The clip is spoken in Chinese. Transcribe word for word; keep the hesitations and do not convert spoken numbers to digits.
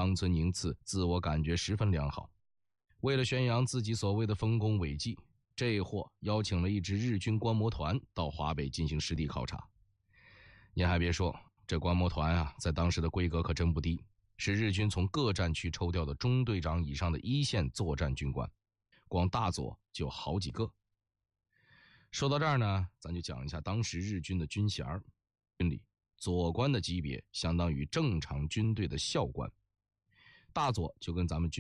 冈村宁次自我感觉十分良好。为了宣扬自己所谓的丰功伟绩，这货邀请了一支日军观摩团到华北进行实地考察。您还别说，这观摩团啊，在当时的规格可真不低，是日军从各战区抽调的中队长以上的一线作战军官，光大佐就有好几个。说到这儿呢，咱就讲一下当时日军的军衔。军里佐官的级别相当于正常军队的校官，大佐就跟咱们军